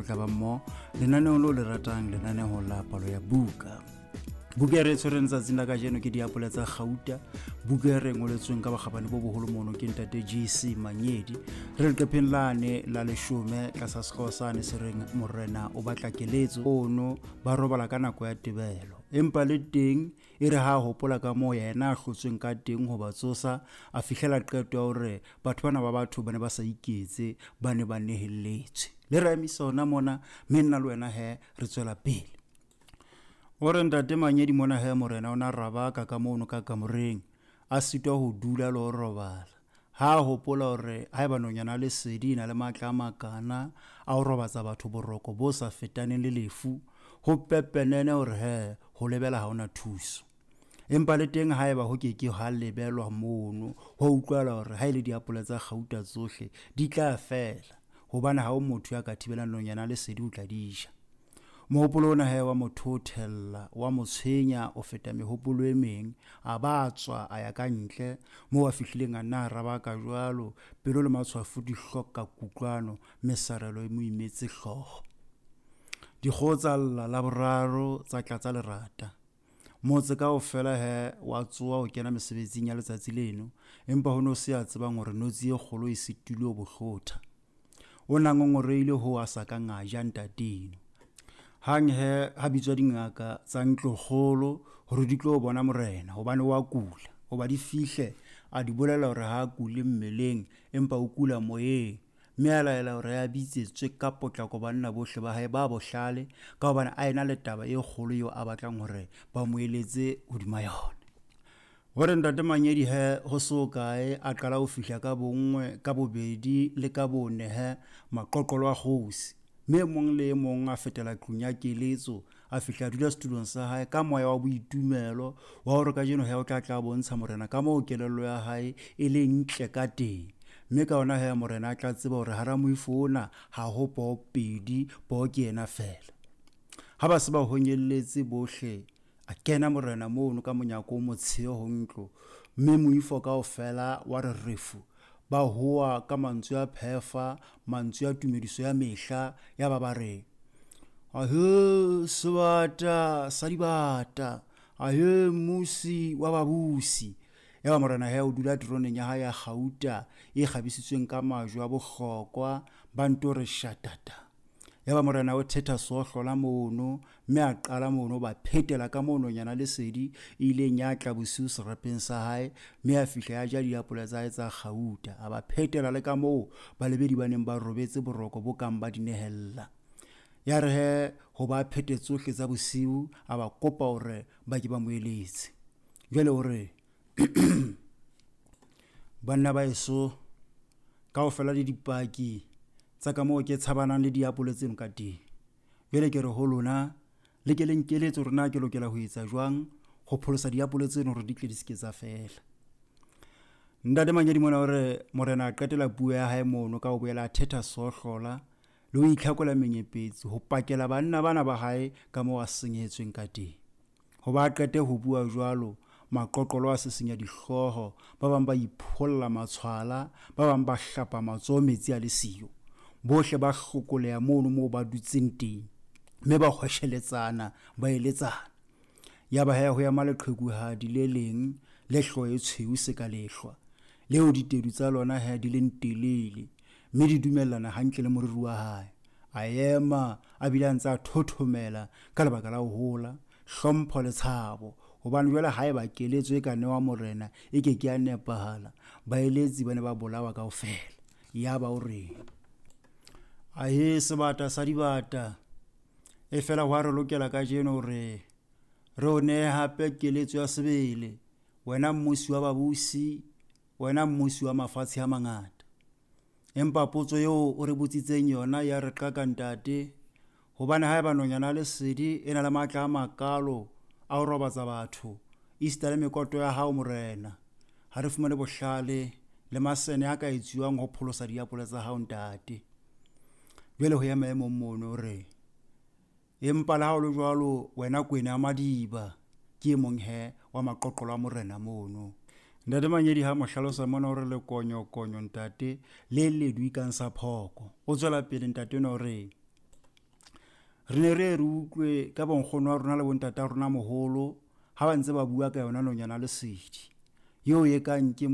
tla ba mmo lenaneo lo le ratang lenaneo la palo ya buka. Buka re tshwereng tsatsing la kajeno ke diapole tsa Gauta. Buka re ngoletsweng ka bokgabane bo boholo mono ke ntate JC Manyedi. Re leqepheng lane la 10 tlasa sekgeo sane se reng morena o batla keletso ono ba robala ka nako ya tebelo. Empa le teng e re ha hopola ka moo yena a hlotsweng ka teng ho ba tsosa a fihlela qeto ya hore batho bana ba batho ba ne ba sa iketse ba ne ba nehelletswe. Le re emisa ona mona mme nna le wena he re tswela pele. Ore ntate Manyedi mona he morena ona rabaka ka mono ka kamoreng a sitwa ho dula le ho robala. Ha hopola hore haeba nonyana le sedi na le matla a makana a ho robatsa batho boroko bo sa fetaneng le lefu ho pepenene hore he ho lebela ha ona thuso. Empa le teng haeba ho keke ha lebelwa mono ho utlwala hore ha ile diapole tsa Gauta tsohle di tla fela hobane ha o motho ya ka thibelang nonyana le sedi o tla dija. Mohopolo ona he wa mothothella wa motshwenya o feta mehopolo e meng a ba tswa a ya ka ntle mo a fihlileng a nna rabaka jwalo pelo le matshwafo di hloka kutlwano mesarelo e mo imetse hlooho. Dikgotsa la boraro tsa tlatsa lerata motse kaofela he wa tsoa ho kena mesebetsing ya letsatsi leno empa ho no se a tsebang hore notsi e kgolo e situle ho bohlotha o nangongoreile ho a sa ka ngaja ntateno. Hang he ha bitswa dingaka tsa ntlokgolo hore di tlo bona morena hobane wa kula ho ba di fihle a di bolela hore ha kule mmeleng empa o kula moyeng mme a laela hore a bitsetswe ka potlako banna bohle ba hae ba bohlale ka hobane a ena le taba e kgolo eo a batlang hore ba mo eletse hodima yona. Hore ntate Manyedi he ho so kae a qala ho fihla ka bongwe ka bobedi le ka bone he maqoqolo a kgosi mme mong le mong a fetela tlung ya keletso a fihla dula setulong sa hae ka moya wa boitumelo wa hore ka jeno he o tla bontsha morena ka moo kelello ya hae e le ntle ka teng mme ka ona he morena a tla tseba hore hara moifona ha ho po pedi po ke ena fela. Ha ba se ba honyelletse bohle a kena morena mono ka monyako o motsheo ho ntlo mme moifo kaofela wa re refu ba hoa ka mantswe a phefa mantswe a tumediso ya mehla ya ba bare ahe sebata sa dibata ahe musi wa babusi ya ba morena he o dula troneng ya hae ya Gauta e kgabisitsweng ka majwe a bohlokwa ba ntore shatata. Ya ba morena o thetha sohlo la mono mme a qala mono ba phetela ka mono nyana le sedi ile nyatla bosiu serapeng sa hae mme a fihla ya ja diapole tsa hae tsa Gauta a ba phetela le ka moo ba lebedi ba neng ba robetse boroko bo kang ba dinehella. Ya re he ho ba phete tsohle tsa bosiu a ba kopa hore ba ke ba moeletse jwale hore banna ba eso kaofela le dipaki tsa ka moo ke tshabanang le diapole tseno ka teng. Jwale ke re ho lona le ke le nkeletse hore na ke lokela ho etsa jwang ho pholosa diapole tseno hore di tle di ske tsa fela. Ntate Manyedi mona hore morena a qetela puo ya hae mono ka ho boela a thetha sohlola le ho itlhakola menyepetsi ho pakela banna bana ba hae ka moo a senyetsweng ka teng. Ho ba qete ho bua jwalo maqoqolo a sesenya dihloho ba bang ba ipholla matshwala ba bang ba hlapa matsoho metsi a le siyo. Bohle ba hlokoleha mono moo ba dutseng teng mme ba hwesheletsana ba eletsana. Ya ba ho ya maleqhekuhadi le leng le hloho e tshweu se ka lehlwa leo ditedu tsa lona he di leng telele mme di dumellana hantle le moriri wa hae a ema a bile a ntse a thothomela ka lebaka la ho hola hlompho le tshabo hobane jwale haeba keletso e ka newa morena e ke ke a nepahala ba eletsi ba ne ba bolawa kaofela. Ya ba o re ahe sebata sa dibata e fela wa re lokela ka jeno hore re o ne hape keletso ya sebele wena mmusi wa babusi wena mmusi wa mafatshe a mangata. Empa potso eo o re botsitseng yona ya re qaka ntate hobane haeba nonyana le sedi e na le matla a makalo a ho robatsa batho Easter le mekoto ya hao morena ha re fumane bohlale le masene a ka etsuwang ho pholosa diapole tsa hao ntate. Jwale ho ya maemong mono re empa la ha o le jwalo wena kwena ya madiba ke mong he wa maqoqolo a morena mono. Ntate Manyedi ha mo hlalosa mona hore le konyo ntate le ledwi ka nsa phoko o tswela pele ntate no re re ne re utlwe ka bonkgono wa rona le bontata rona moholo ha ba ntse ba bua ka yona nonyana lesedi yeo ye kang ke